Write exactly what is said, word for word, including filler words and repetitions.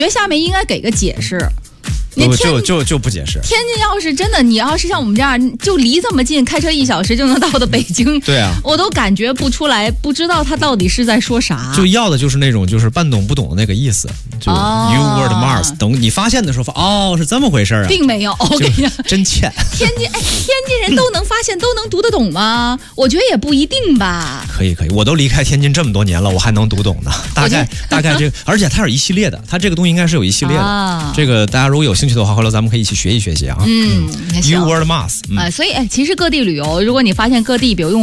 觉得下面应该给个解释。 你就就就不解释。 天津要是真的，你要是像我们这样，就离这么近，开车一小时就能到的北京， 对啊， 我都感觉不出来，不知道他到底是在说啥。 就要的就是那种就是半懂不懂的那个意思，就、哦、You were the Mars。等你发现的时候，哦，是这么回事啊， 并没有。我跟你讲， 真欠。 天津哎，天津人都能发现，都能读得懂吗？我觉得也不一定吧。 可以可以，我都离开天津这么多年了，我还能读懂呢。大概大概这个，而且它是一系列的，它这个东西应该是有一系列的。啊、这个大家如果有兴趣的话，回头咱们可以一起学习学习啊。 嗯 ，You were the Mars。 啊，所以哎，其实各地旅游，如果你发现各地，比如用